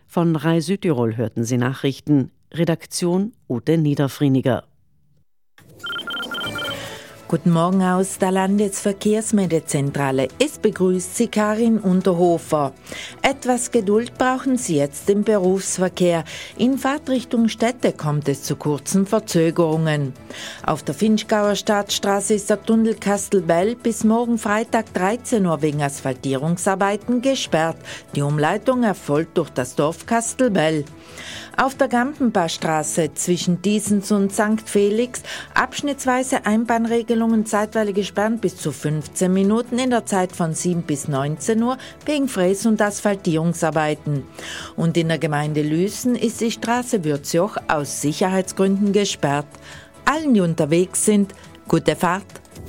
Von RAI Südtirol hörten Sie Nachrichten. Redaktion Ute Niederfrieniger. Guten Morgen aus der Landesverkehrsmeldezentrale. Es begrüßt Sie Karin Unterhofer. Etwas Geduld brauchen Sie jetzt im Berufsverkehr. In Fahrtrichtung Städte kommt es zu kurzen Verzögerungen. Auf der Finchgauer Stadtstraße ist der Tunnel Kastelbell bis morgen Freitag 13 Uhr wegen Asphaltierungsarbeiten gesperrt. Die Umleitung erfolgt durch das Dorf Kastelbell. Auf der Gampenbachstraße zwischen Diesens und St. Felix abschnittsweise Einbahnregelungen zeitweilig gesperrt bis zu 15 Minuten in der Zeit von 7 bis 19 Uhr wegen Fräs- und Asphaltierungsarbeiten. Und in der Gemeinde Lüßen ist die Straße Würzjoch aus Sicherheitsgründen gesperrt. Allen, die unterwegs sind, gute Fahrt.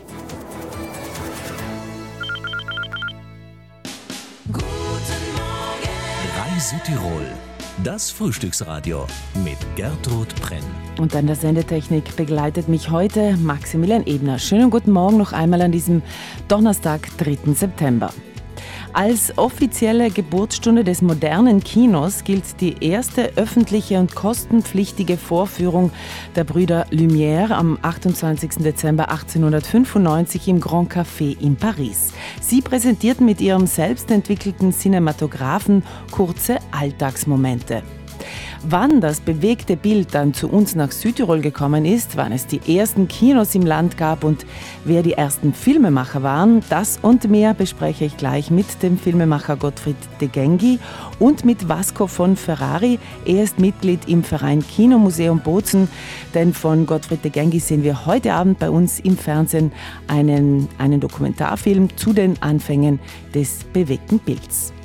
Guten Morgen! RAI Südtirol. Das Frühstücksradio mit Gertrud Brenn. Und an der Sendetechnik begleitet mich heute Maximilian Ebner. Schönen guten Morgen noch einmal an diesem Donnerstag, 3. September. Als offizielle Geburtsstunde des modernen Kinos gilt die erste öffentliche und kostenpflichtige Vorführung der Brüder Lumière am 28. Dezember 1895 im Grand Café in Paris. Sie präsentierten mit ihrem selbst entwickelten Cinematographen kurze Alltagsmomente. Wann das bewegte Bild dann zu uns nach Südtirol gekommen ist, wann es die ersten Kinos im Land gab und wer die ersten Filmemacher waren, das und mehr bespreche ich gleich mit dem Filmemacher Gottfried de Gengi und mit Vasco von Ferrari. Er ist Mitglied im Verein Kinomuseum Bozen, denn von Gottfried de Gengi sehen wir heute Abend bei uns im Fernsehen einen Dokumentarfilm zu den Anfängen des bewegten Bilds.